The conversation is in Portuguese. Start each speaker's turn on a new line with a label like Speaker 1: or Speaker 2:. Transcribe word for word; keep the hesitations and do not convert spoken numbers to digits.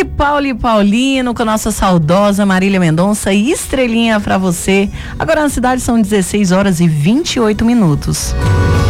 Speaker 1: E Paulo e Paulino com nossa saudosa Marília Mendonça e estrelinha pra você. Agora na cidade são dezesseis horas e vinte e oito minutos.